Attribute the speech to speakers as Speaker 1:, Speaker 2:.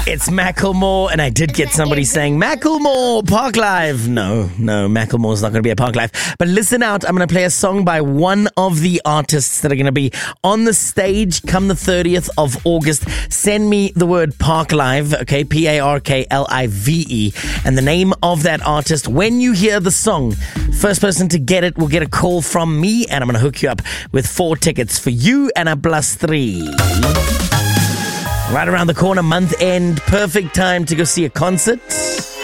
Speaker 1: It's Macklemore, and I did get somebody saying, Macklemore, Park Live. No, Macklemore's not going to be a Park Live. But listen out, I'm going to play a song by one of the artists that are going to be on the stage come the 30th of August. Send me the word Park Live, okay, Parklive, and the name of that artist. When you hear the song, first person to get it will get a call from me, and I'm going to hook you up with 4 tickets for you and a +3. Right around the corner, month end, perfect time to go see a concert.